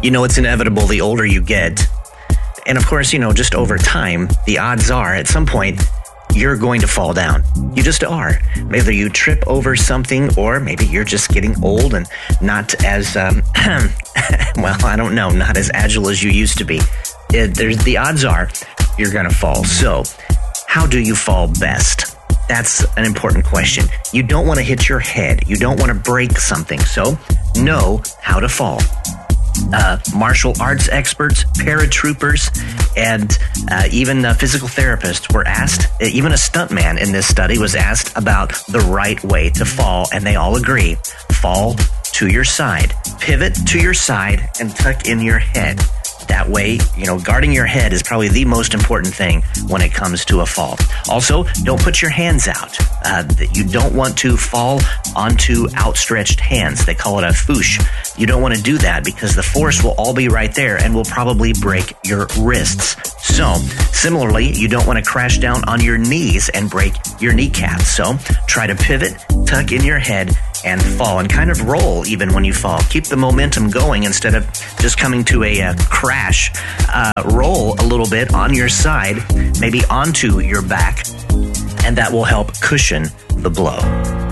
It's inevitable the older you get. And of course, just over time, the odds are at some point you're going to fall down. You just are. Whether you trip over something or maybe you're just getting old and not as, well, I don't know, not as agile as you used to be. The odds are you're going to fall. So how do you fall best? That's an important question. You don't want to hit your head. You don't want to break something. So know how to fall. Martial arts experts, paratroopers, and even physical therapists were asked, even a stuntman in this study was asked about the right way to fall, and they all agree. Fall to your side, pivot to your side, and tuck in your head. That way, guarding your head is probably the most important thing when it comes to a fall. Also, don't put your hands out. You don't want to fall onto outstretched hands. They call it a foosh. You don't want to do that because the force will all be right there and will probably break your wrists. So, similarly, you don't want to crash down on your knees and break your kneecaps. So, try to pivot, tuck in your head, and fall, and kind of roll even when you fall. Keep the momentum going instead of just coming to a crash. Roll a little bit on your side, maybe onto your back, and that will help cushion the blow.